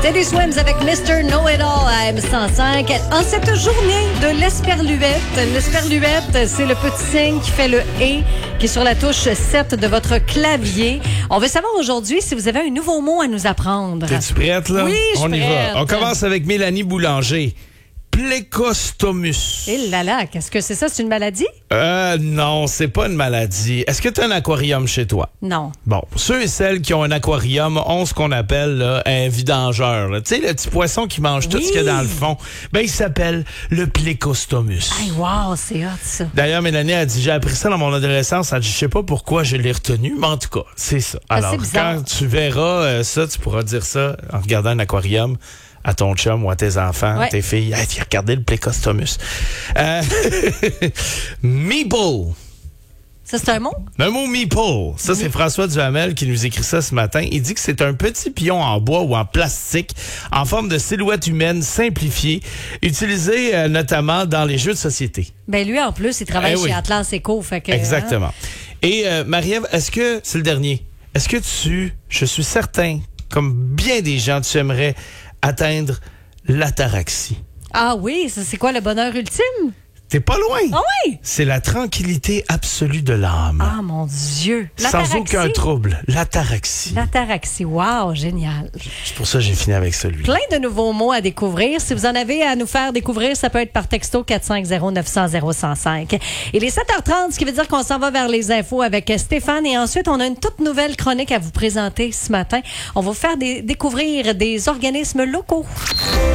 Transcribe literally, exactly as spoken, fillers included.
Teddy Swims avec mister Know-It-All à M cent cinq. En cette journée de l'esperluette, l'esperluette, c'est le petit signe qui fait le « et » qui est sur la touche sept de votre clavier. On veut savoir aujourd'hui si vous avez un nouveau mot à nous apprendre. T'es-tu prête, là? Oui, je suis On y prête. va. On commence avec Mélanie Boulanger. Plécostomus. Eh là là, qu'est-ce que c'est ça? C'est une maladie? Euh, non, c'est pas une maladie. Est-ce que tu as un aquarium chez toi? Non. Bon, ceux et celles qui ont un aquarium ont ce qu'on appelle là, un vidangeur. là. Tu sais, le petit poisson qui mange tout Oui. ce qu'il y a dans le fond. Ben, il s'appelle le plécostomus. Hey, wow, c'est hot, ça. D'ailleurs, Mélanie a dit, j'ai appris ça dans mon adolescence. Elle dit, je sais pas pourquoi je l'ai retenu, mais en tout cas, c'est ça. Ah, Alors, c'est bizarre. quand tu verras euh, ça, tu pourras dire ça en regardant un aquarium à ton chum ou à tes enfants, Ouais. tes filles. Hey, viens regarder le plécostomus. Euh, Meeple. Ça, c'est un mot? Le mot meeple, ça c'est François Duhamel qui nous écrit ça ce matin. Il dit que c'est un petit pion en bois ou en plastique en forme de silhouette humaine simplifiée, utilisé euh, notamment dans les jeux de société. Ben lui, en plus, il travaille Eh oui. chez Atlas Eco. Fait que, Exactement. hein? Et euh, Marie-Ève, est-ce que, c'est le dernier, est-ce que tu, je suis certain, comme bien des gens, tu aimerais atteindre l'ataraxie? Ah oui, ça, c'est quoi le bonheur ultime? T'es pas loin. Ah oui? C'est la tranquillité absolue de l'âme. Ah mon Dieu. Sans L'ataraxie? aucun trouble. L'ataraxie. L'ataraxie, wow, génial. C'est pour ça que j'ai fini avec celui. Plein de nouveaux mots à découvrir. Si vous en avez à nous faire découvrir, ça peut être par texto quatre cinq zéro neuf zéro zéro un zéro cinq. Il est sept heures trente, ce qui veut dire qu'on s'en va vers les infos avec Stéphane. Et ensuite, on a une toute nouvelle chronique à vous présenter ce matin. On va vous faire des- découvrir des organismes locaux.